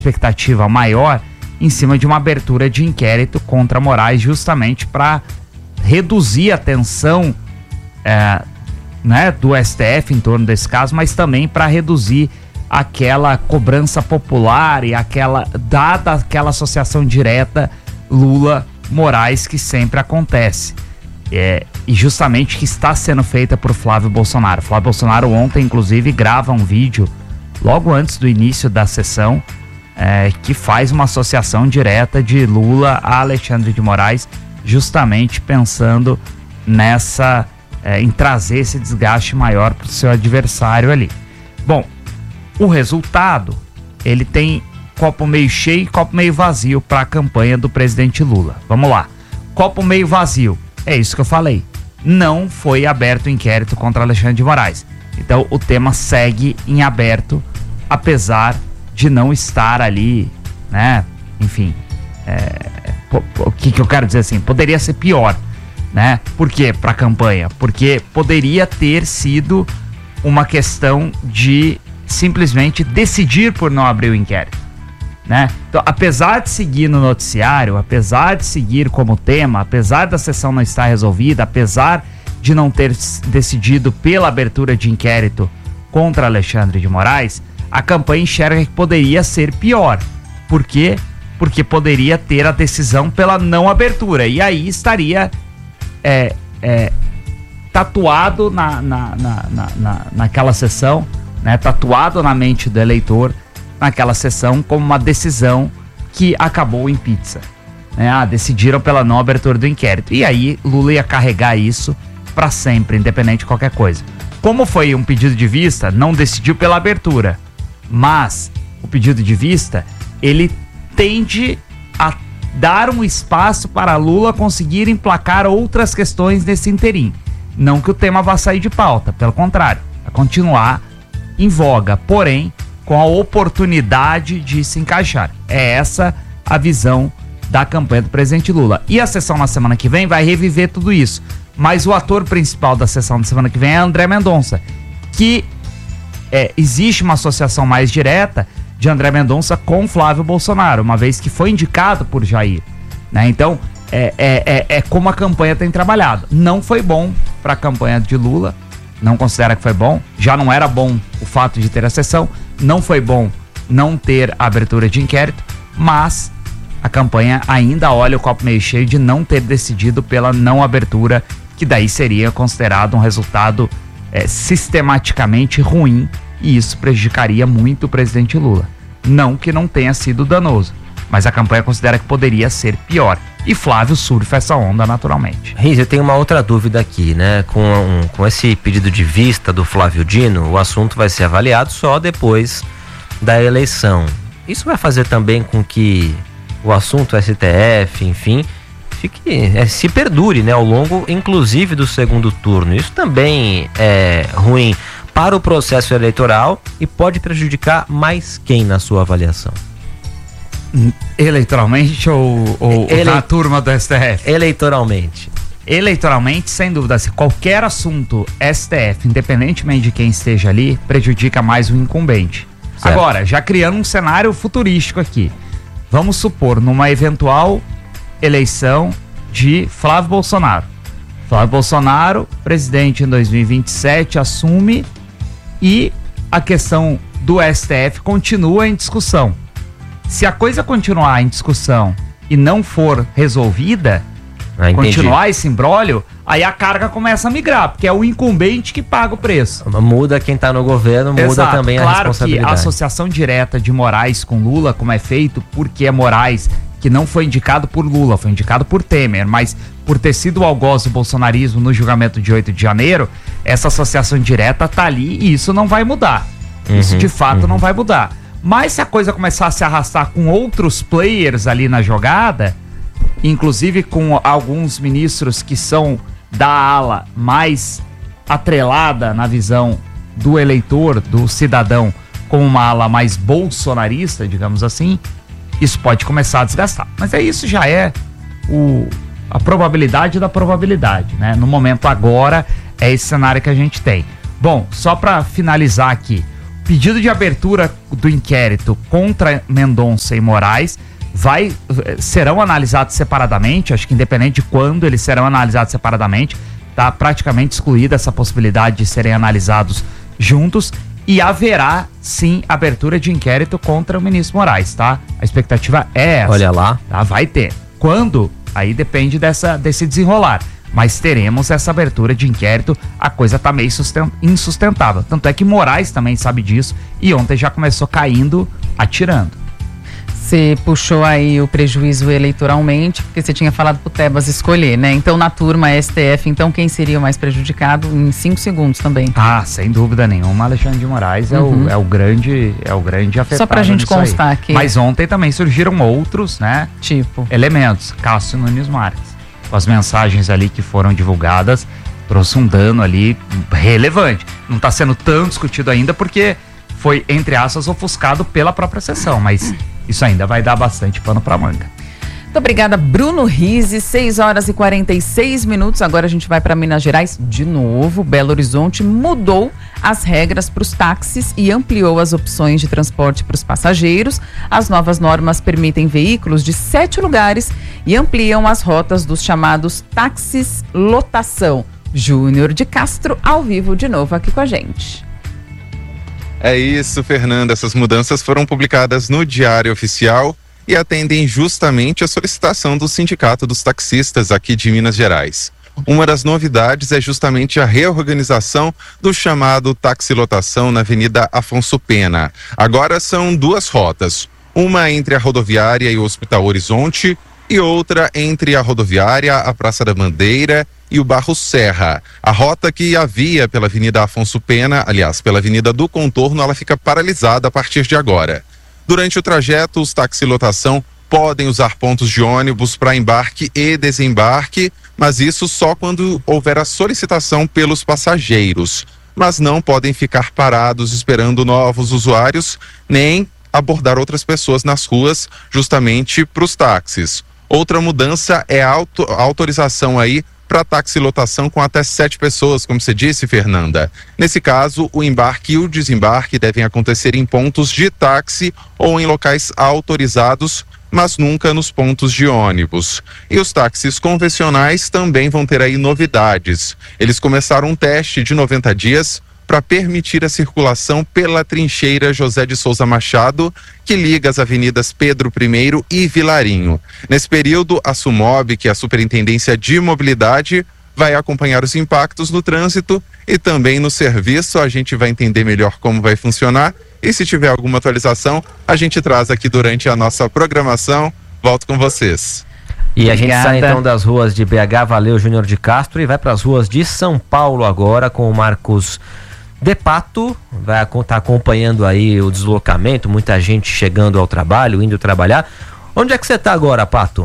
expectativa maior em cima de uma abertura de inquérito contra Moraes, justamente para reduzir a tensão do STF em torno desse caso, mas também para reduzir aquela cobrança popular e dada aquela associação direta Lula-Moraes que sempre acontece. E justamente que está sendo feita por Flávio Bolsonaro. Flávio Bolsonaro ontem, inclusive, grava um vídeo logo antes do início da sessão que faz uma associação direta de Lula a Alexandre de Moraes, justamente pensando em trazer esse desgaste maior para o seu adversário ali. Bom, o resultado, ele tem copo meio cheio e copo meio vazio para a campanha do presidente Lula. Vamos lá. Copo meio vazio. É isso que eu falei. Não foi aberto o inquérito contra Alexandre de Moraes. Então o tema segue em aberto, apesar de não estar ali, né? Enfim, o que eu quero dizer assim? Poderia ser pior, né? Por quê? Para a campanha? Porque poderia ter sido uma questão de simplesmente decidir por não abrir o inquérito, né? Então, apesar de seguir no noticiário, apesar de seguir como tema, apesar da sessão não estar resolvida, apesar de não ter decidido pela abertura de inquérito contra Alexandre de Moraes, a campanha enxerga que poderia ser pior. Por quê? Porque poderia ter a decisão pela não abertura, e aí estaria tatuado naquela sessão, né? Tatuado na mente do eleitor naquela sessão como uma decisão que acabou em pizza, né? Decidiram pela não abertura do inquérito, e aí Lula ia carregar isso para sempre, independente de qualquer coisa. Como foi um pedido de vista, não decidiu pela abertura, mas o pedido de vista, ele tende a dar um espaço para Lula conseguir emplacar outras questões nesse interim. Não que o tema vá sair de pauta, pelo contrário, vai continuar em voga, porém com a oportunidade de se encaixar. É essa a visão da campanha do presidente Lula. E a sessão na semana que vem vai reviver tudo isso. Mas o ator principal da sessão da semana que vem é André Mendonça, que existe uma associação mais direta de André Mendonça com Flávio Bolsonaro, uma vez que foi indicado por Jair, né? Então, como a campanha tem trabalhado. Não foi bom para a campanha de Lula, não considera que foi bom, já não era bom o fato de ter a sessão, não foi bom não ter a abertura de inquérito, mas a campanha ainda olha o copo meio cheio de não ter decidido pela não abertura, que daí seria considerado um resultado sistematicamente ruim, e isso prejudicaria muito o presidente Lula. Não que não tenha sido danoso, mas a campanha considera que poderia ser pior. E Flávio surfa essa onda naturalmente. Riz, eu tenho uma outra dúvida aqui, né? Com esse pedido de vista do Flávio Dino, o assunto vai ser avaliado só depois da eleição. Isso vai fazer também com que o assunto STF, enfim, se perdure, né? Ao longo, inclusive, do segundo turno. Isso também é ruim para o processo eleitoral e pode prejudicar mais quem na sua avaliação? Eleitoralmente ou na turma do STF? Eleitoralmente, sem dúvida, se qualquer assunto STF, independentemente de quem esteja ali, prejudica mais o incumbente. Certo. Agora, já criando um cenário futurístico aqui, vamos supor, numa eventual eleição de Flávio Bolsonaro. Flávio Bolsonaro, presidente em 2027, assume, e a questão do STF continua em discussão. Se a coisa continuar em discussão e não for resolvida, continuar esse imbróglio, aí a carga começa a migrar, porque é o incumbente que paga o preço. Muda quem está no governo, muda também a responsabilidade. Claro que a associação direta de Moraes com Lula, como é feito, porque é Moraes que não foi indicado por Lula, foi indicado por Temer, mas por ter sido o algoz do bolsonarismo no julgamento de 8 de janeiro, essa associação direta tá ali e isso não vai mudar. Isso de fato não vai mudar. Mas se a coisa começar a se arrastar com outros players ali na jogada, inclusive com alguns ministros que são da ala mais atrelada na visão do eleitor, do cidadão, com uma ala mais bolsonarista, digamos assim, isso pode começar a desgastar. Mas isso já é a probabilidade da probabilidade, né? No momento agora, é esse cenário que a gente tem. Bom, só para finalizar aqui, pedido de abertura do inquérito contra Mendonça e Moraes serão analisados separadamente, acho que independente de quando eles serão analisados separadamente, está praticamente excluída essa possibilidade de serem analisados juntos, e haverá sim abertura de inquérito contra o ministro Moraes, tá? A expectativa é essa. Olha lá. Tá? Vai ter. Quando? Aí depende desse desenrolar. Mas teremos essa abertura de inquérito, a coisa tá meio insustentável. Tanto é que Moraes também sabe disso e ontem já começou caindo, atirando. Você puxou aí o prejuízo eleitoralmente, porque você tinha falado pro Tebas escolher, né? Então, na turma STF, então quem seria o mais prejudicado? Em 5 segundos também. Ah, sem dúvida nenhuma, Alexandre de Moraes é o grande afetado. Só pra gente constar aqui. Mas ontem também surgiram outros, né? Tipo? Elementos. Cássio Nunes Marques. Com as mensagens ali que foram divulgadas, trouxe um dano ali relevante. Não tá sendo tão discutido ainda porque foi, entre aspas, ofuscado pela própria sessão, mas isso ainda vai dar bastante pano pra manga. Muito obrigada, Bruno Rizzi. 6 horas e 46 minutos. Agora a gente vai para Minas Gerais de novo. Belo Horizonte mudou as regras para os táxis e ampliou as opções de transporte para os passageiros. As novas normas permitem veículos de 7 lugares e ampliam as rotas dos chamados táxis lotação. Júnior de Castro, ao vivo de novo aqui com a gente. É isso, Fernanda. Essas mudanças foram publicadas no Diário Oficial e atendem justamente a solicitação do Sindicato dos Taxistas aqui de Minas Gerais. Uma das novidades é justamente a reorganização do chamado taxilotação na Avenida Afonso Pena. Agora são 2 rotas, uma entre a rodoviária e o Hospital Horizonte e outra entre a rodoviária, a Praça da Bandeira e o Barro Serra. A rota que havia pela Avenida Afonso Pena, aliás, pela Avenida do Contorno, ela fica paralisada a partir de agora. Durante o trajeto, os taxilotação podem usar pontos de ônibus para embarque e desembarque, mas isso só quando houver a solicitação pelos passageiros. Mas não podem ficar parados esperando novos usuários, nem abordar outras pessoas nas ruas, justamente para os táxis. Outra mudança é a autorização aí para taxilotação com até 7 pessoas, como você disse, Fernanda. Nesse caso, o embarque e o desembarque devem acontecer em pontos de táxi ou em locais autorizados, mas nunca nos pontos de ônibus. E os táxis convencionais também vão ter aí novidades. Eles começaram um teste de 90 dias para permitir a circulação pela trincheira José de Souza Machado, que liga as avenidas Pedro I e Vilarinho. Nesse período, a SUMOB, que é a Superintendência de Mobilidade, vai acompanhar os impactos no trânsito e também no serviço. A gente vai entender melhor como vai funcionar e se tiver alguma atualização, a gente traz aqui durante a nossa programação. Volto com vocês. E a gente sai então das ruas de BH, valeu, Júnior de Castro, e vai para as ruas de São Paulo agora com o Marcos De Pato. Vai estar acompanhando aí o deslocamento, muita gente chegando ao trabalho, indo trabalhar. Onde é que você está agora, Pato?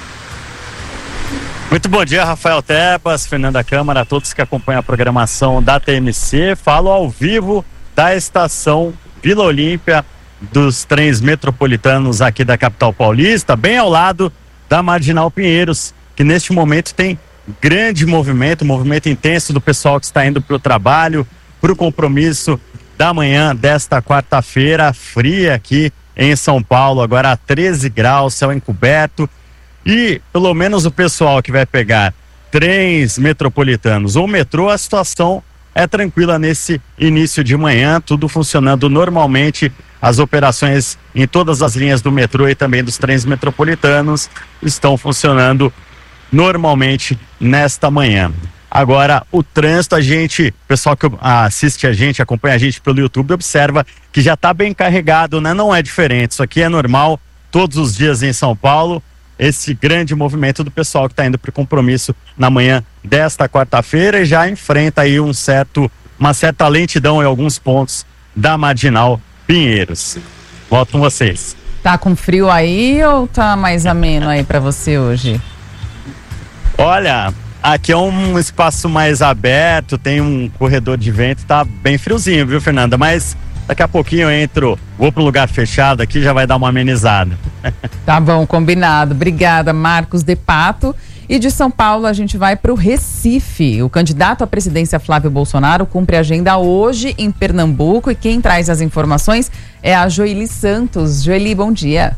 Muito bom dia, Rafael Tebas, Fernanda Câmara, a todos que acompanham a programação da TMC. Falo ao vivo da estação Vila Olímpia, dos trens metropolitanos aqui da capital paulista, bem ao lado da Marginal Pinheiros, que neste momento tem grande movimento intenso do pessoal que está indo para o trabalho, para o compromisso da manhã desta quarta-feira, fria aqui em São Paulo, agora a 13 graus, céu encoberto. E pelo menos o pessoal que vai pegar trens metropolitanos ou metrô, a situação é tranquila nesse início de manhã, tudo funcionando normalmente. As operações em todas as linhas do metrô e também dos trens metropolitanos estão funcionando normalmente nesta manhã. Agora, o trânsito, o pessoal que assiste a gente, acompanha a gente pelo YouTube, observa que já está bem carregado, né? Não é diferente, isso aqui é normal todos os dias em São Paulo, esse grande movimento do pessoal que está indo para o compromisso na manhã desta quarta-feira e já enfrenta aí uma certa lentidão em alguns pontos da Marginal Pinheiros. Volto com vocês. Tá com frio aí ou tá mais ameno aí para você hoje? Olha, aqui é um espaço mais aberto, tem um corredor de vento, tá bem friozinho, viu, Fernanda? Mas daqui a pouquinho eu vou para um lugar fechado aqui, já vai dar uma amenizada. Tá bom, combinado. Obrigada, Marcos De Pato. E de São Paulo a gente vai para o Recife. O candidato à presidência Flávio Bolsonaro cumpre agenda hoje em Pernambuco e quem traz as informações é a Joeli Santos. Joeli, bom dia.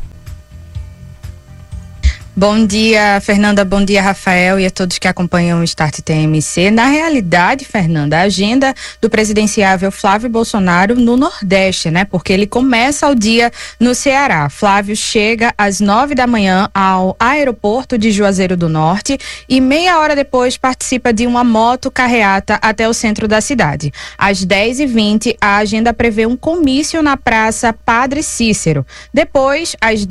Bom dia, Fernanda. Bom dia, Rafael, e a todos que acompanham o Start TMC. Na realidade, Fernanda, a agenda do presidenciável Flávio Bolsonaro no Nordeste, né? Porque ele começa o dia no Ceará. Flávio chega às 9 da manhã ao aeroporto de Juazeiro do Norte e meia hora depois participa de uma motocarreata até o centro da cidade. Às 10h20, a agenda prevê um comício na Praça Padre Cícero. Depois, às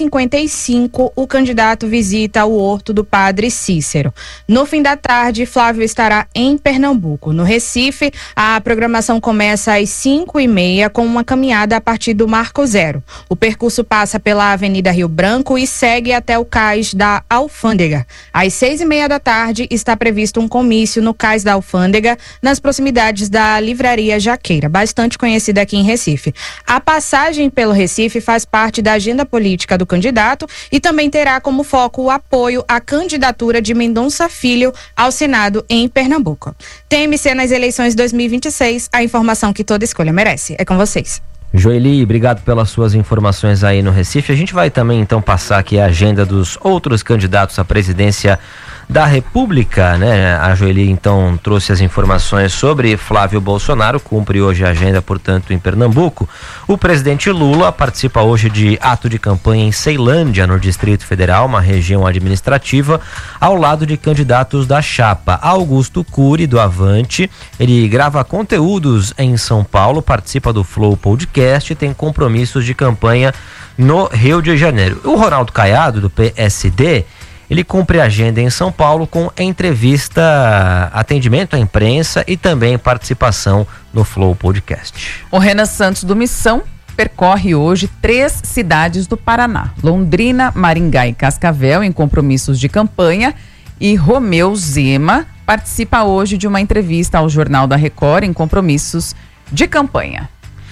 10h55, o candidato visita o Horto do Padre Cícero. No fim da tarde, Flávio estará em Pernambuco. No Recife, a programação começa às 5h30 com uma caminhada a partir do Marco Zero. O percurso passa pela Avenida Rio Branco e segue até o cais da Alfândega. Às 6h30 da tarde, está previsto um comício no cais da Alfândega, nas proximidades da Livraria Jaqueira, bastante conhecida aqui em Recife. A passagem pelo Recife faz parte da agenda política do candidato e também terá como foco o apoio à candidatura de Mendonça Filho ao Senado em Pernambuco. TMC nas eleições 2026, a informação que toda escolha merece. É com vocês. Joeli, obrigado pelas suas informações aí no Recife. A gente vai também então passar aqui a agenda dos outros candidatos à presidência da República, né? A Joeli então trouxe as informações sobre Flávio Bolsonaro, cumpre hoje a agenda, portanto, em Pernambuco. O presidente Lula participa hoje de ato de campanha em Ceilândia, no Distrito Federal, uma região administrativa, ao lado de candidatos da chapa. Augusto Cury, do Avante, ele grava conteúdos em São Paulo, participa do Flow Podcast e tem compromissos de campanha no Rio de Janeiro. O Ronaldo Caiado, do PSD, ele cumpre a agenda em São Paulo com entrevista, atendimento à imprensa e também participação no Flow Podcast. O Renan Santos do Missão percorre hoje 3 cidades do Paraná: Londrina, Maringá e Cascavel, em compromissos de campanha. E Romeu Zema participa hoje de uma entrevista ao Jornal da Record em compromissos de campanha.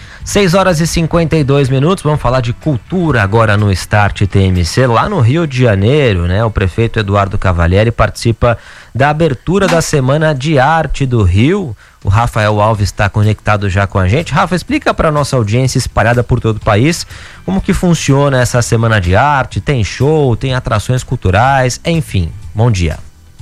6h52, vamos falar de cultura agora no Start TMC, lá no Rio de Janeiro, né? O prefeito Eduardo Cavalieri participa da abertura da Semana de Arte do Rio. O Rafael Alves está conectado já com a gente. Rafa, explica para a nossa audiência espalhada por todo o país como que funciona essa Semana de Arte. Tem show, tem atrações culturais, enfim, bom dia.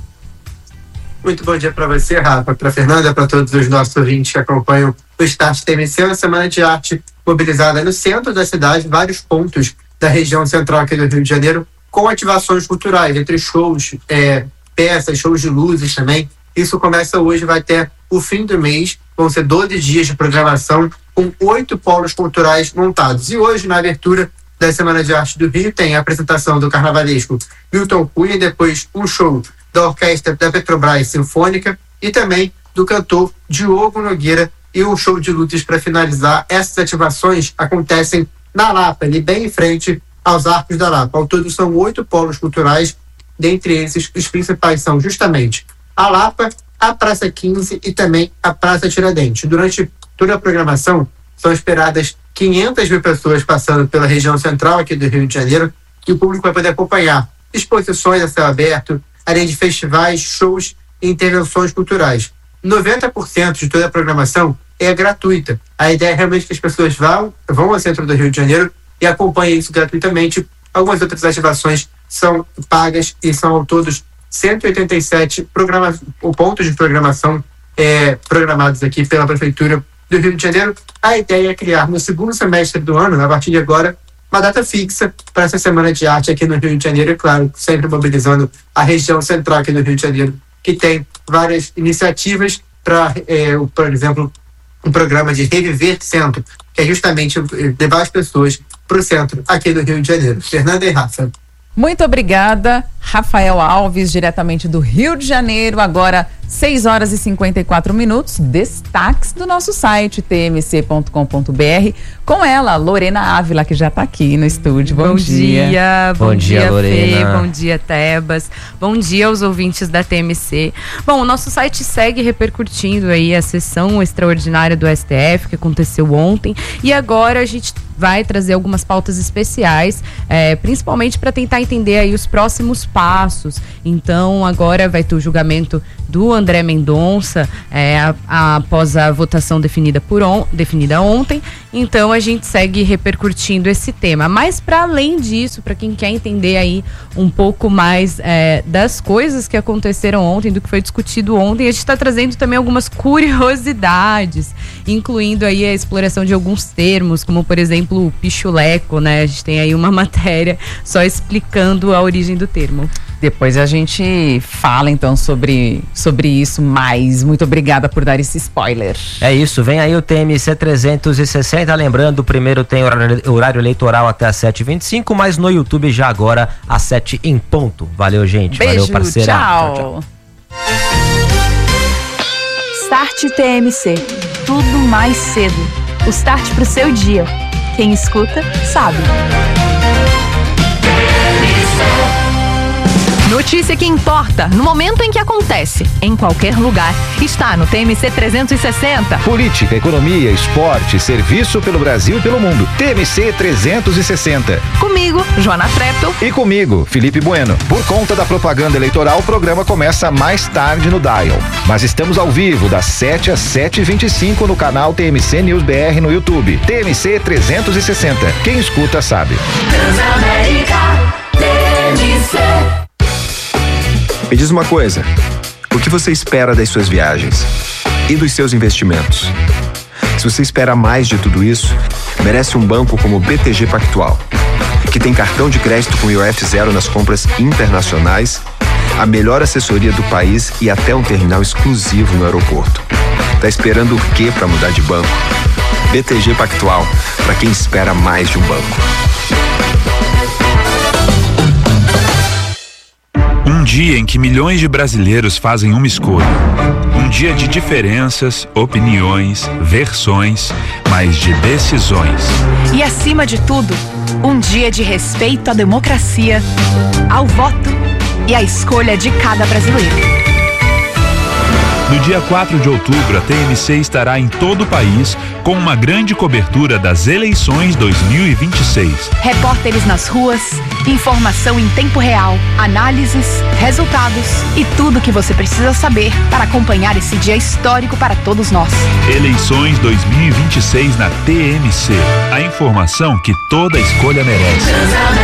Muito bom dia para você, Rafa, para a Fernanda, para todos os nossos ouvintes que acompanham o Start TMC, uma semana de arte mobilizada no centro da cidade, vários pontos da região central aqui do Rio de Janeiro, com ativações culturais, entre shows, peças, shows de luzes também. Isso começa hoje, vai até o fim do mês, vão ser 12 dias de programação, com 8 polos culturais montados. E hoje, na abertura da Semana de Arte do Rio, tem a apresentação do carnavalesco Milton Cunha, depois um show da Orquestra da Petrobras Sinfônica e também do cantor Diogo Nogueira e um show de luzes para finalizar. Essas ativações acontecem na Lapa, ali bem em frente aos Arcos da Lapa. Ao todo são 8 polos culturais, dentre esses os principais são justamente a Lapa, a Praça 15 e também a Praça Tiradentes. Durante toda a programação são esperadas 500 mil pessoas passando pela região central aqui do Rio de Janeiro, que o público vai poder acompanhar exposições a céu aberto, além de festivais, shows e intervenções culturais. 90% de toda a programação é gratuita. A ideia é realmente que as pessoas vão ao centro do Rio de Janeiro e acompanhem isso gratuitamente. Algumas outras ativações são pagas e são ao todos 187 pontos de programação programados aqui pela Prefeitura do Rio de Janeiro. A ideia é criar no segundo semestre do ano, a partir de agora, uma data fixa para essa Semana de Arte aqui no Rio de Janeiro, e claro, sempre mobilizando a região central aqui do Rio de Janeiro, que tem várias iniciativas para, por exemplo, um programa de Reviver Centro, que é justamente levar as pessoas para o centro aqui do Rio de Janeiro. Fernanda e Rafa. Muito obrigada, Rafael Alves, diretamente do Rio de Janeiro. Agora, 6h54, destaques do nosso site tmc.com.br, com ela, Lorena Ávila, que já está aqui no estúdio. Bom dia. Bom dia, Lorena. Fê, bom dia, Tebas. Bom dia aos ouvintes da TMC. Bom, o nosso site segue repercutindo aí a sessão extraordinária do STF que aconteceu ontem, e agora a gente vai trazer algumas pautas especiais, principalmente para tentar entender aí os próximos passos. Então agora vai ter o julgamento do André Mendonça após a votação definida ontem. Então a gente segue repercutindo esse tema. Mas para além disso, para quem quer entender aí um pouco mais das coisas que aconteceram ontem, do que foi discutido ontem, a gente está trazendo também algumas curiosidades, incluindo aí a exploração de alguns termos, como por exemplo o pichuleco, né? A gente tem aí uma matéria só explicando a origem do termo. Depois a gente fala então sobre isso mais. Muito obrigada por dar esse spoiler. É isso, vem aí o TMC 360, lembrando, o primeiro tem horário eleitoral até às 7h25, mas no YouTube já agora às 7 em ponto. Valeu, gente. Beijo, valeu, parceira. Tchau. Start TMC, tudo mais cedo. O start pro seu dia. Quem escuta, sabe. Notícia que importa, no momento em que acontece, em qualquer lugar, está no TMC 360. Política, economia, esporte, serviço pelo Brasil e pelo mundo. TMC 360. Comigo, Joana Treptow. E comigo, Felipe Bueno. Por conta da propaganda eleitoral, o programa começa mais tarde no Dial. Mas estamos ao vivo, das 7 às 7h25 no canal TMC News BR no YouTube. TMC 360. Quem escuta sabe. Transamérica, TMC. Me diz uma coisa, o que você espera das suas viagens e dos seus investimentos? Se você espera mais de tudo isso, merece um banco como o BTG Pactual, que tem cartão de crédito com IOF zero nas compras internacionais, a melhor assessoria do país e até um terminal exclusivo no aeroporto. Tá esperando o quê para mudar de banco? BTG Pactual, para quem espera mais de um banco. Um dia em que milhões de brasileiros fazem uma escolha. Um dia de diferenças, opiniões, versões, mas de decisões. E acima de tudo, um dia de respeito à democracia, ao voto e à escolha de cada brasileiro. No dia 4 de outubro, a TMC estará em todo o país com uma grande cobertura das eleições 2026. Repórteres nas ruas, informação em tempo real, análises, resultados e tudo o que você precisa saber para acompanhar esse dia histórico para todos nós. Eleições 2026 na TMC. A informação que toda escolha merece.